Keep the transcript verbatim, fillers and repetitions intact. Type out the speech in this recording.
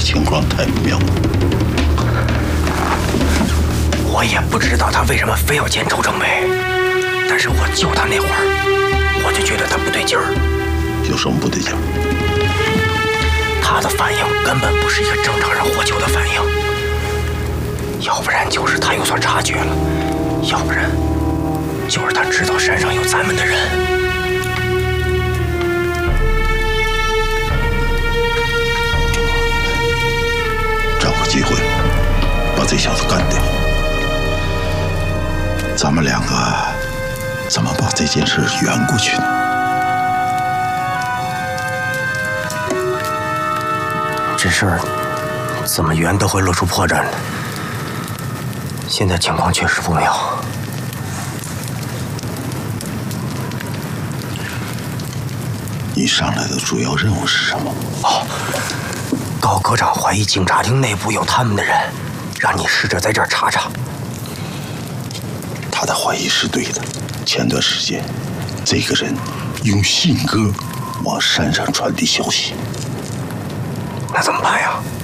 情况太妙。 我也不知道他为什么非要见周正美，但是我救他那会儿，我就觉得他不对劲儿。 有什么不对劲儿？ 他的反应根本不是一个正常人获救的反应，要不然就是他有所察觉了，要不然就是他知道山上有咱们的人。 找个机会把这小子干掉。咱们两个怎么把这件事圆过去呢？ 这事儿怎么圆都会露出破绽的。现在情况确实不妙。 你上来的主要任务是什么？ 哦，高科长怀疑警察厅内部有他们的人，让你试着在这儿查查。 他的怀疑是对的。前段时间，这个人用信鸽往山上传递消息。 那怎么办呀？